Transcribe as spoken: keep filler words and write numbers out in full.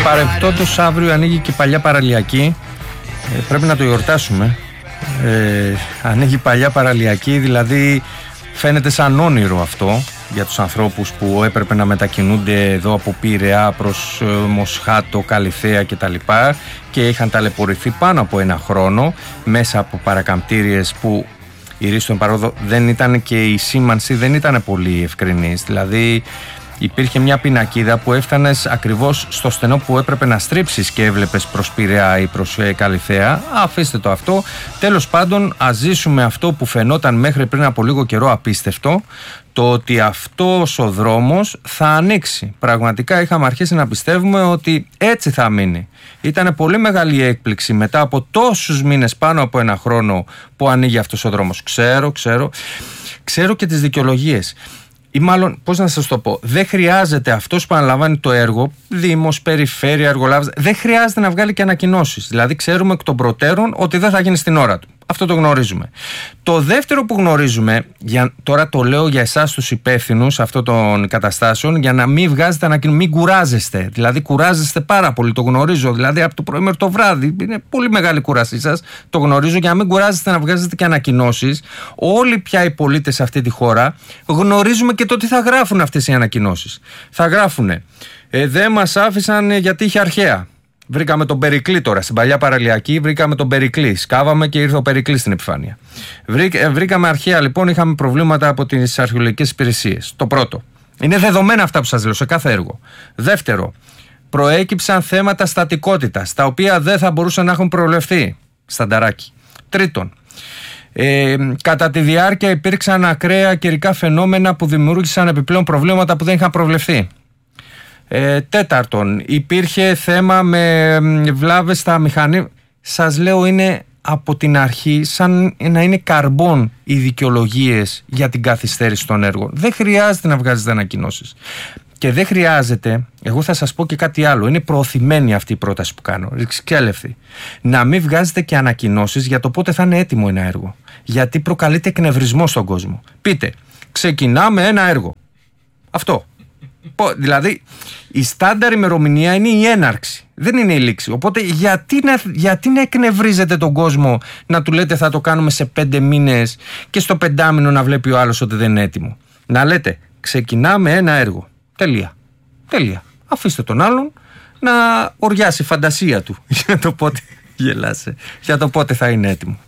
Παρεπτόντως αύριο ανοίγει και η παλιά παραλιακή. ε, Πρέπει να το γιορτάσουμε. ε, Ανοίγει η παλιά παραλιακή, δηλαδή φαίνεται σαν όνειρο αυτό για τους ανθρώπους που έπρεπε να μετακινούνται εδώ από Πειραιά προς ε, Μοσχάτο, Καλιθέα κτλ. Και είχαν ταλαιπωρηθεί πάνω από ένα χρόνο μέσα από παρακαμπτήριες που η ρίστον παρόδο δεν ήταν και η σήμανση δεν ήταν πολύ ευκρινής. Δηλαδή υπήρχε μια πινακίδα που έφτανες ακριβώς στο στενό που έπρεπε να στρίψεις και έβλεπες προς Πειραιά ή προς ε, Καλιθέα. Αφήστε το αυτό. Τέλος πάντων, ας ζήσουμε αυτό που φαινόταν μέχρι πριν από λίγο καιρό απίστευτο, το ότι αυτός ο δρόμος θα ανοίξει. Πραγματικά είχαμε αρχίσει να πιστεύουμε ότι έτσι θα μείνει. Ήταν πολύ μεγάλη έκπληξη μετά από τόσους μήνες, πάνω από ένα χρόνο, που ανοίγει αυτός ο δρόμος. Ξέρω, ξέρω, ξέρω και τις δικαιολογίες. Ή μάλλον, πώς να σας το πω, δεν χρειάζεται αυτός που αναλαμβάνει το έργο, Δήμος, Περιφέρεια, Εργολάβος, δεν χρειάζεται να βγάλει και ανακοινώσεις. Δηλαδή, ξέρουμε εκ των προτέρων ότι δεν θα γίνει στην ώρα του. Αυτό το γνωρίζουμε. Το δεύτερο που γνωρίζουμε, για, τώρα το λέω για εσάς τους υπεύθυνους αυτών των καταστάσεων, για να μην βγάζετε ανακοινώσεις, μην κουράζεστε. Δηλαδή, κουράζεστε πάρα πολύ, το γνωρίζω. Δηλαδή, από το πρωί μέχρι το βράδυ, είναι πολύ μεγάλη κούρασή σας. Το γνωρίζω, για να μην κουράζεστε να βγάζετε και ανακοινώσεις. Όλοι πια οι πολίτες σε αυτή τη χώρα γνωρίζουμε και το τι θα γράφουν αυτές οι ανακοινώσεις. Θα γράφουν, ε, δεν μας άφησαν γιατί είχε αρχαία. Βρήκαμε τον Περικλή τώρα, στην παλιά παραλιακή βρήκαμε τον Περικλή. Σκάβαμε και ήρθε ο Περικλής στην επιφάνεια. Βρήκα, βρήκαμε αρχαία λοιπόν, είχαμε προβλήματα από τις αρχαιολογικές υπηρεσίες. Το πρώτο. Είναι δεδομένα αυτά που σας λέω σε κάθε έργο. Δεύτερο, προέκυψαν θέματα στατικότητας, τα οποία δεν θα μπορούσαν να έχουν προβλεφθεί. Στανταράκι. Τρίτον, ε, κατά τη διάρκεια υπήρξαν ακραία καιρικά φαινόμενα που δημιούργησαν επιπλέον προβλήματα που δεν είχαν προβλεφθεί. Ε, τέταρτον, υπήρχε θέμα με βλάβες στα μηχανή. Σας λέω, είναι από την αρχή σαν να είναι καρμπών οι δικαιολογίες για την καθυστέρηση των έργων. Δεν χρειάζεται να βγάζετε ανακοινώσεις. Και δεν χρειάζεται, εγώ θα σας πω και κάτι άλλο, είναι προωθημένη αυτή η πρόταση που κάνω, ρηξικέλευθη, να μην βγάζετε και ανακοινώσεις για το πότε θα είναι έτοιμο ένα έργο. Γιατί προκαλείται εκνευρισμό στον κόσμο. Πείτε, ξεκινάμε ένα έργο. Αυτό. Δηλαδή, η στάνταρ ημερομηνία είναι η έναρξη, δεν είναι η λήξη. Οπότε, γιατί να, γιατί να εκνευρίζετε τον κόσμο να του λέτε θα το κάνουμε σε πέντε μήνες και στο πεντάμινο να βλέπει ο άλλος ότι δεν είναι έτοιμο. Να λέτε, ξεκινάμε ένα έργο. Τελεία. Τελεία. Αφήστε τον άλλον να οριάσει η φαντασία του για το πότε, γελάσε, για το πότε θα είναι έτοιμο.